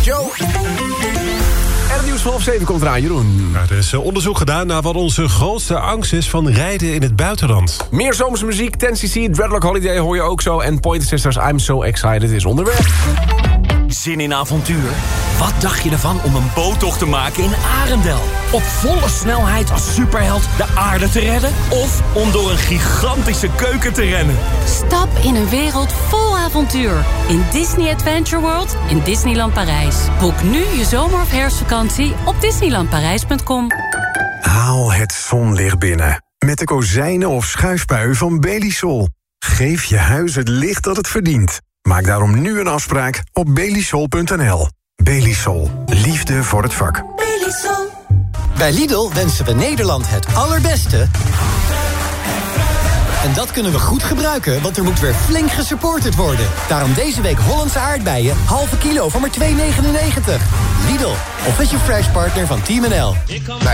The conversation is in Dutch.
Joe. En het nieuws van 7 komt eraan, Jeroen. Er is onderzoek gedaan naar wat onze grootste angst is van rijden in het buitenland. Meer zomerse muziek, 10cc, Dreadlock Holiday hoor je ook zo. En Pointer Sisters, I'm So Excited is onderweg. Zin in avontuur? Wat dacht je ervan om een boottocht te maken in Arendel? Op volle snelheid als superheld de aarde te redden? Of om door een gigantische keuken te rennen? Stap in een wereld vol avontuur. In Disney Adventure World in Disneyland Parijs. Boek nu je zomer- of herfstvakantie op disneylandparijs.com. Haal het zonlicht binnen. Met de kozijnen of schuifpui van Belisol. Geef je huis het licht dat het verdient. Maak daarom nu een afspraak op belisol.nl. Belisol. Liefde voor het vak. Belisol. Bij Lidl wensen we Nederland het allerbeste. En dat kunnen we goed gebruiken, want er moet weer flink gesupported worden. Daarom deze week Hollandse aardbeien, halve kilo voor maar €2,99. Lidl, official fresh partner van Team NL.